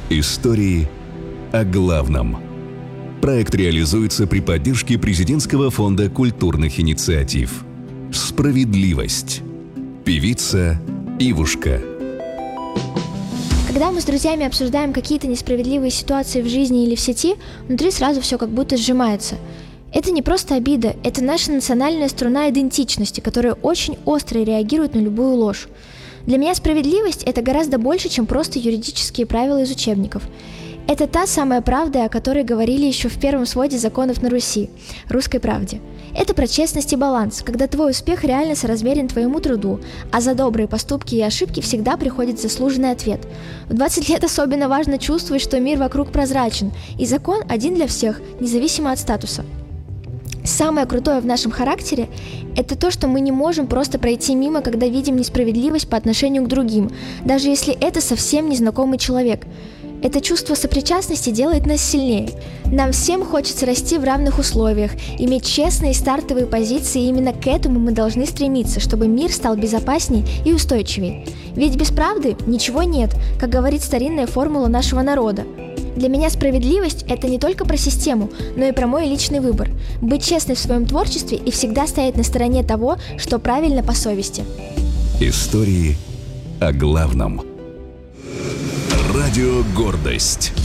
Истории о главном. Проект реализуется при поддержке Президентского фонда культурных инициатив. Справедливость. Певица Ивушка. Когда мы с друзьями обсуждаем какие-то несправедливые ситуации в жизни или в сети, внутри сразу все как будто сжимается. Это не просто обида, это наша национальная струна идентичности, которая очень остро реагирует на любую ложь. Для меня справедливость – это гораздо больше, чем просто юридические правила из учебников. Это та самая правда, о которой говорили еще в первом своде законов на Руси – русской правде. Это про честность и баланс, когда твой успех реально соразмерен твоему труду, а за добрые поступки и ошибки всегда приходит заслуженный ответ. В 20 лет особенно важно чувствовать, что мир вокруг прозрачен, и закон один для всех, независимо от статуса. Самое крутое в нашем характере – это то, что мы не можем просто пройти мимо, когда видим несправедливость по отношению к другим, даже если это совсем незнакомый человек. Это чувство сопричастности делает нас сильнее. Нам всем хочется расти в равных условиях, иметь честные стартовые позиции, и именно к этому мы должны стремиться, чтобы мир стал безопаснее и устойчивее. Ведь без правды ничего нет, как говорит старинная формула нашего народа. Для меня справедливость – это не только про систему, но и про мой личный выбор. Быть честной в своем творчестве и всегда стоять на стороне того, что правильно по совести. Истории о главном. Радио «Гордость».